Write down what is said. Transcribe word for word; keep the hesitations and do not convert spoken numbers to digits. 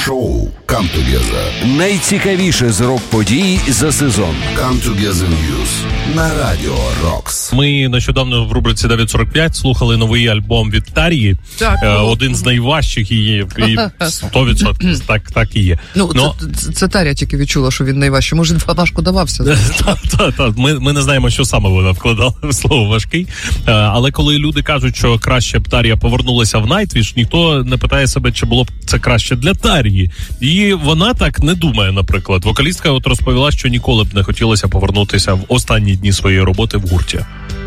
Шоу Come Together. Найцікавіше з рок-подій за сезон. Come Together News на Радіо Рокс. Ми нещодавно в рубриці дев'ять сорок п'ять слухали новий альбом від Тарії. Так, е, один з найважчих її, і сто відсотків так, так і є. Ну, Но... це, це Тарія тільки відчула, що він найважчий. Може, він важко давався. Так, так, так. Ми, ми не знаємо, що саме вона вкладала в слово важкий. Е, але коли люди кажуть, що краще б Тарія повернулася в Nightwish, ніхто не питає себе, чи було б це краще для Тарії. І вона так не думає, наприклад. Вокалістка от розповіла, що ніколи б не хотілося повернутися в останні дні своєї роботи в гурті.